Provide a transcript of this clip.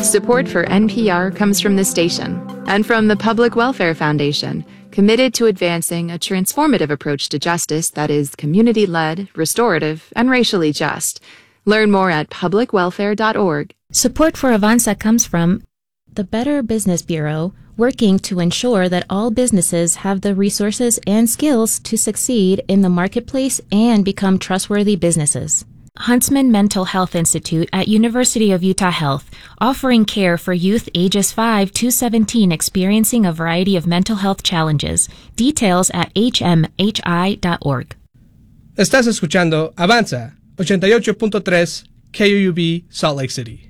Support for NPR comes from this station and from the Public Welfare Foundation, committed to advancing a transformative approach to justice that is community-led, restorative, and racially just. Learn more at publicwelfare.org. Support for Avanza comes from the Better Business Bureau, working to ensure that all businesses have the resources and skills to succeed in the marketplace and become trustworthy businesses. Huntsman Mental Health Institute at University of Utah Health, offering care for youth ages 5 to 17 experiencing a variety of mental health challenges. Details at hmhi.org. Estás escuchando Avanza, 88.3 KUUB, Salt Lake City.